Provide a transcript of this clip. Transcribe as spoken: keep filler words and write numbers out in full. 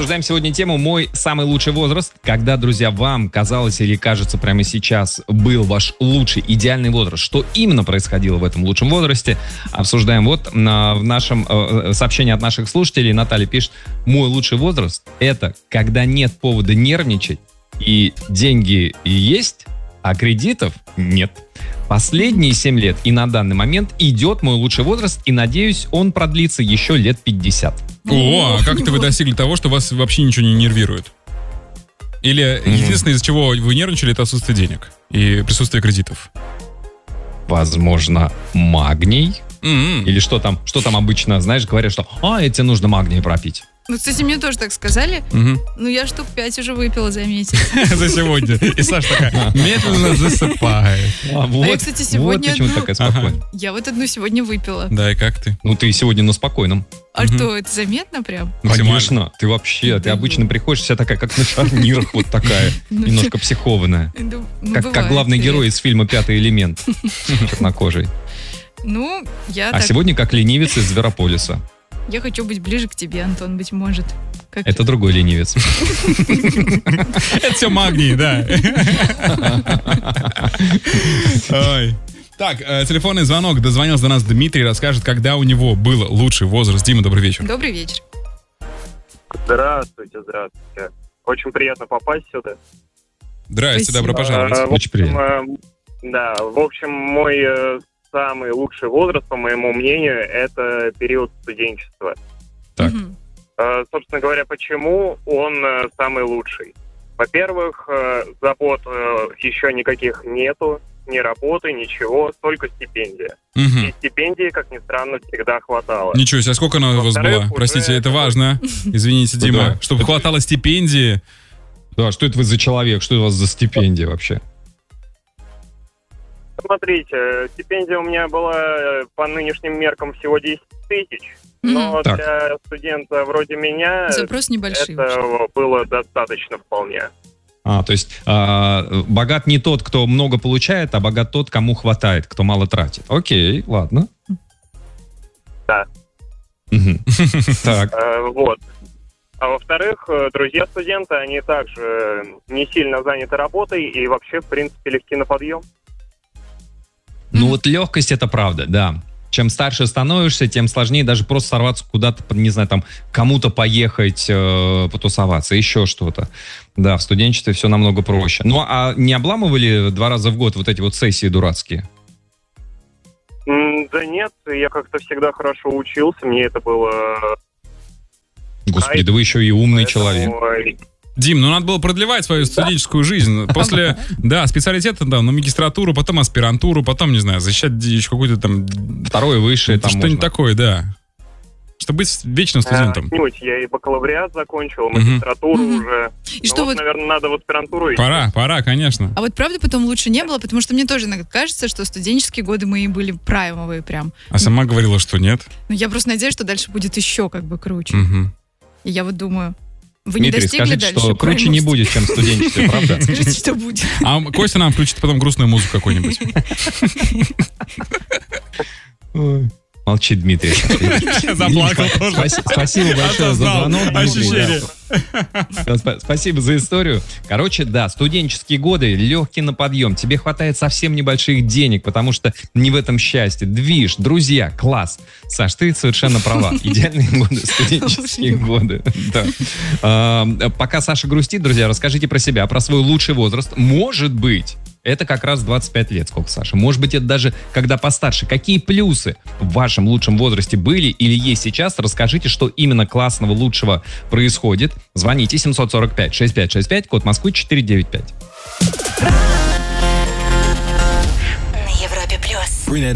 Обсуждаем сегодня тему «Мой самый лучший возраст». Когда, друзья, вам казалось или кажется прямо сейчас был ваш лучший, идеальный возраст. Что именно происходило в этом лучшем возрасте? Обсуждаем вот на, в нашем э, сообщении от наших слушателей. Наталья пишет: «Мой лучший возраст – это когда нет повода нервничать, и деньги есть, а кредитов нет. Последние семь лет и на данный момент идет мой лучший возраст, и, надеюсь, он продлится еще лет пятьдесят». О, а как это вы достигли того, что вас вообще ничего не нервирует? Или mm-hmm. единственное, из-за чего вы нервничали, это отсутствие денег и присутствие кредитов? Возможно, магний. Mm-hmm. Или что там, что там обычно, знаешь, говорят, что «А, тебе нужно магний пропить». Ну, кстати, мне тоже так сказали. Угу. Ну, я штук пять уже выпила за месяц. За сегодня. И Саша такая медленно засыпает. А вот, а я, кстати, сегодня вот почему одну... такая спокойная. Ага. Я вот одну сегодня выпила. Да, и как ты? Ну, ты сегодня на спокойном. А угу. что, это заметно прям? Конечно. Ты вообще, ты обычно приходишь вся такая, как на шарнирах, вот такая, немножко психованная. Как главный герой из фильма «Пятый элемент». Чернокожий. Ну, я А сегодня как ленивец из Зверополиса. Я хочу быть ближе к тебе, Антон, быть может. Как... Это другой ленивец. Это все магний, да. Так, телефонный звонок. Дозвонился до нас Дмитрий, расскажет, когда у него был лучший возраст. Дима, добрый вечер. Добрый вечер. Здравствуйте, здравствуйте. Очень приятно попасть сюда. Здрасте, добро пожаловать. А, Очень приятно. Да, в общем, мой... самый лучший возраст, по моему мнению, это период студенчества. Так. Э, собственно говоря, почему он э, самый лучший? Во-первых, э, забот э, еще никаких нету, ни работы, ничего, только стипендия. Угу. И стипендии, как ни странно, всегда хватало. Ничего себе, а сколько она у вас была? Простите, это важно. Извините, Дима. Чтобы хватало стипендии. Да, что это вы за человек? Что у вас за стипендия вообще? Смотрите, стипендия у меня была по нынешним меркам всего десять тысяч, но так. для студента вроде меня запрос небольшой это вообще. Было достаточно вполне. А, то есть э, богат не тот, кто много получает, а богат тот, кому хватает, кто мало тратит. Окей, ладно. Да. Так. Вот. А во-вторых, друзья студента, они также не сильно заняты работой и вообще, в принципе, легки на подъем. Ну вот легкость — это правда, да. Чем старше становишься, тем сложнее даже просто сорваться куда-то, не знаю, там, кому-то поехать, э, потусоваться, еще что-то. Да, в студенчестве все намного проще. Ну, а не обламывали два раза в год вот эти вот сессии дурацкие? М, да нет, я как-то всегда хорошо учился, мне это было... Господи, да вы еще и умный Поэтому... человек. Дим, ну надо было продлевать свою студенческую жизнь. После, да, специалитета, да, на магистратуру, потом аспирантуру, потом, не знаю, защищать еще какую-то там... Второе высшее там что-нибудь можно. такое, да. Чтобы быть вечным студентом. А, я и бакалавриат закончил, магистратуру Угу. уже. И что вот, вот... наверное, надо в аспирантуру идти. Пора, пора, конечно. А вот правда потом лучше не было, потому что мне тоже иногда кажется, что студенческие годы мои были праймовые прям. А сама говорила, что нет. Ну, я просто надеюсь, что дальше будет еще как бы круче. Угу. И я вот думаю... Вы Дмитрий, не достигли скажите, дальше что круче не будет, чем в студенчестве, правда? Скажите, что будет. А Костя нам включит потом грустную музыку какую-нибудь. Молчит Дмитрий. Заплакал тоже. Спасибо большое за звонок, Дмитрий. Да. Спасибо за историю. Короче, да, студенческие годы легкий на подъем. Тебе хватает совсем небольших денег, потому что не в этом счастье. Движ, друзья, класс. Саш, ты совершенно права. Идеальные годы, студенческие годы. Да. А, пока Саша грустит, друзья, расскажите про себя, про свой лучший возраст. Может быть, это как раз двадцать пять лет, сколько, Саша? Может быть, это даже когда постарше. Какие плюсы в вашем лучшем возрасте были или есть сейчас? Расскажите, что именно классного, лучшего происходит. Звоните семь сорок пять шестьдесят пять шестьдесят пять, код Москвы четыреста девяносто пять. На Европе плюс.